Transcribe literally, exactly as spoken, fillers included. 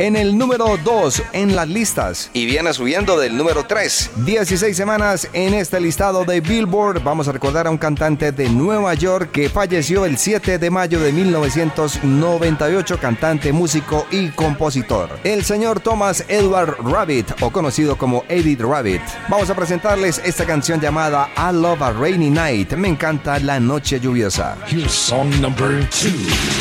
en el número dos en las listas. Y viene subiendo del número tres. dieciséis semanas en este listado de Billboard. Vamos a recordar a un cantante de Nueva York que falleció el siete de mayo de mil novecientos noventa y ocho, cantante, músico y compositor. El señor Thomas Edward Rabbit, o conocido como Edith Rabbit. Vamos a presentarles esta canción llamada I Love a Rainy Night. Me encanta la noche lluviosa. Here's song number two.